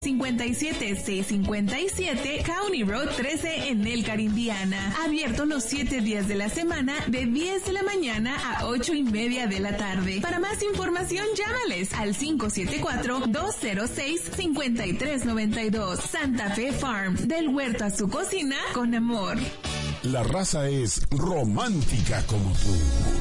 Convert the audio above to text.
57657 County Road 13 en Elkhart, Indiana. Abierto los 7 días de la semana de 10 de la mañana a 8:30 de la tarde. Para más información, llámales al 574-206-5392. Santa Fe Farm, del huerto a su cocina con amor. La raza es romántica como tú.